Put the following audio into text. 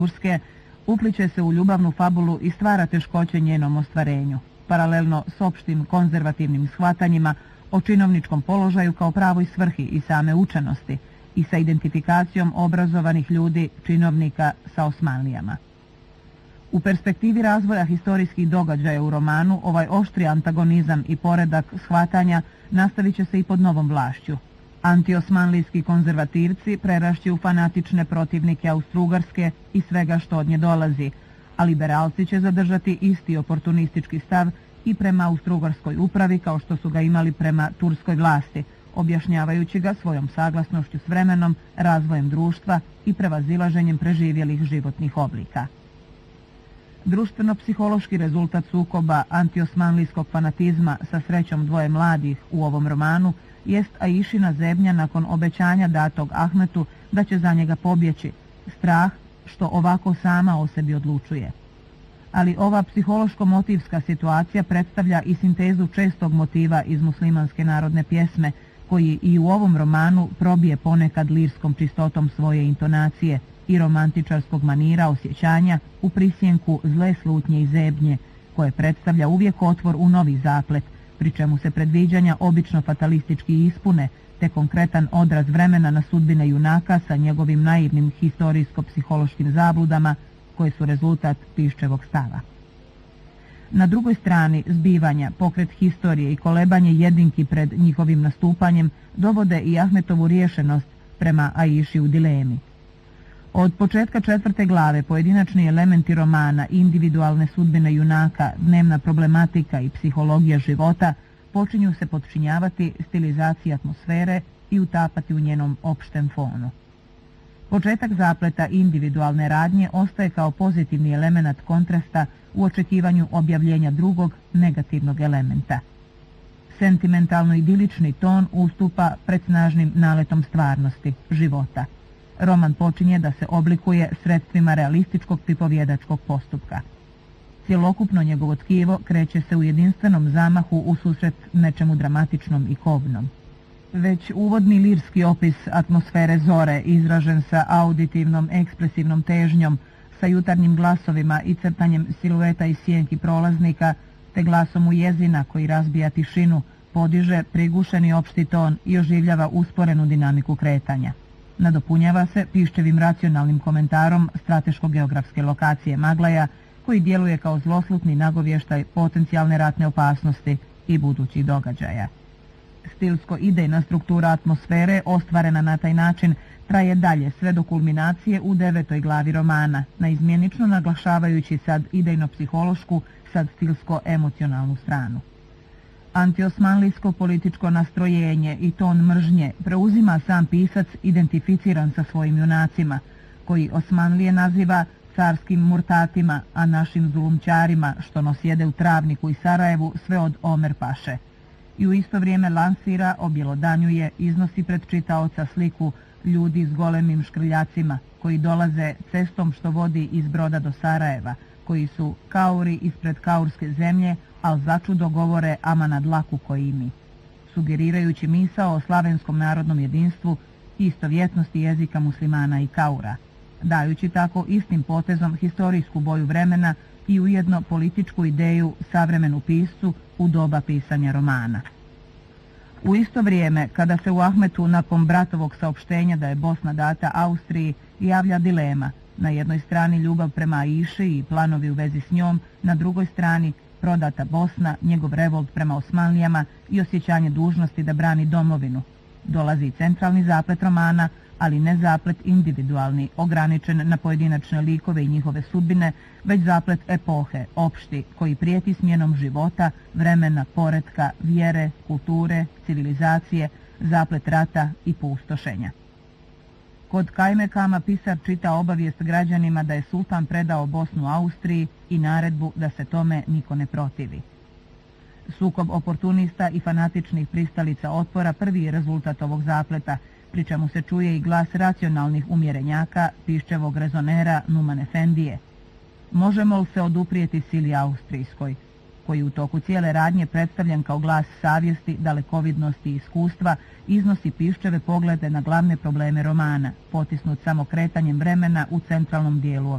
Turske, upliče se u ljubavnu fabulu i stvara teškoće njenom ostvarenju, paralelno s opštim konzervativnim shvatanjima o činovničkom položaju kao pravoj svrhi i same učenosti i sa identifikacijom obrazovanih ljudi, činovnika sa Osmanlijama. U perspektivi razvoja historijskih događaja u romanu, ovaj oštri antagonizam i poredak shvatanja nastavit će se i pod novom vlašću. Antiosmanlijski konzervativci prerašće u fanatične protivnike Austro-Ugarske i svega što od nje dolazi, a liberalci će zadržati isti oportunistički stav i prema Austro-Ugarskoj upravi kao što su ga imali prema turskoj vlasti, objašnjavajući ga svojom saglasnošću s vremenom, razvojem društva i prevazilaženjem preživjelih životnih oblika. Društveno-psihološki rezultat sukoba antiosmanlijskog fanatizma sa srećom dvoje mladih u ovom romanu jest Aishina zebnja nakon obećanja datog Ahmetu da će za njega pobjeći, strah što ovako sama o sebi odlučuje. Ali ova psihološko-motivska situacija predstavlja i sintezu čestog motiva iz muslimanske narodne pjesme, koji i u ovom romanu probije ponekad lirskom čistotom svoje intonacije i romantičarskog manira osjećanja u prisjenku zle slutnje i zebnje, koje predstavlja uvijek otvor u novi zaplet, pri čemu se predviđanja obično fatalistički ispune, te konkretan odraz vremena na sudbine junaka sa njegovim naivnim historijsko-psihološkim zabludama, koje su rezultat Piščevog stava. Na drugoj strani zbivanja, pokret historije i kolebanje jedinki pred njihovim nastupanjem dovode i Ahmetovu riješenost prema Aiši u dilemi. Od početka 4. glave pojedinačni elementi romana, individualne sudbine junaka, dnevna problematika i psihologija života počinju se potčinjavati stilizaciji atmosfere i utapati u njenom opštem fonu. Početak zapleta individualne radnje ostaje kao pozitivni element kontrasta u očekivanju objavljenja drugog, negativnog elementa. Sentimentalno-idilični ton ustupa pred snažnim naletom stvarnosti, života. Roman počinje da se oblikuje sredstvima realističkog pripovjedačkog postupka. Cjelokupno njegovo tkivo kreće se u jedinstvenom zamahu u susret nečemu dramatičnom i kobnom. Već uvodni lirski opis atmosfere zore, izražen sa auditivnom, ekspresivnom težnjom, sa jutarnjim glasovima i crtanjem silueta i sjenki prolaznika, te glasom ujezina koji razbija tišinu, podiže prigušeni opšti ton i oživljava usporenu dinamiku kretanja. Nadopunjava se Piščevim racionalnim komentarom strateško-geografske lokacije Maglaja, koji djeluje kao zloslutni nagovještaj potencijalne ratne opasnosti i budućih događaja. Stilsko-idejna struktura atmosfere, ostvarena na taj način, traje dalje sve do kulminacije u 9. glavi romana, naizmjenično naglašavajući sad idejno-psihološku, sad stilsko-emocionalnu stranu. Antiosmanlijsko političko nastrojenje i ton mržnje preuzima sam pisac identificiran sa svojim junacima, koji Osmanlije naziva carskim murtatima, a našim zulumčarima što nos jede u Travniku i Sarajevu sve od Omer Paše. I u isto vrijeme lansira, objelodanjuje, iznosi pred čitaoca sliku ljudi s golemim škrljacima, koji dolaze cestom što vodi iz Broda do Sarajeva, koji su kauri ispred kaurske zemlje, ali začudo govore ama na dlaku koji mi, sugerirajući misao o slavenskom narodnom jedinstvu i istovjetnosti jezika muslimana i kaura, dajući tako istim potezom historijsku boju vremena i ujedno političku ideju savremenu piscu u doba pisanja romana. U isto vrijeme, kada se u Ahmetu nakon bratovog saopštenja da je Bosna data Austriji, javlja dilema, na jednoj strani ljubav prema Aiši i planovi u vezi s njom, na drugoj strani prodata Bosna, njegov revolt prema Osmanlijama i osjećanje dužnosti da brani domovinu. Dolazi centralni zaplet romana, ali ne zaplet individualni, ograničen na pojedinačne likove i njihove sudbine, već zaplet epohe, opšti, koji prijeti smjenom života, vremena, poretka, vjere, kulture, civilizacije, zaplet rata i pustošenja. Kod Kajmekama pisar čita obavijest građanima da je sultan predao Bosnu Austriji i naredbu da se tome niko ne protivi. Sukob oportunista i fanatičnih pristalica otpora prvi je rezultat ovog zapleta, pri čemu se čuje i glas racionalnih umjerenjaka, Piščevog rezonera Numan Efendije. Možemo li se oduprijeti sili austrijskoj, koji u toku cijele radnje predstavljen kao glas savjesti, dalekovidnosti i iskustva, iznosi Piščeve poglede na glavne probleme romana, potisnut samo kretanjem vremena u centralnom dijelu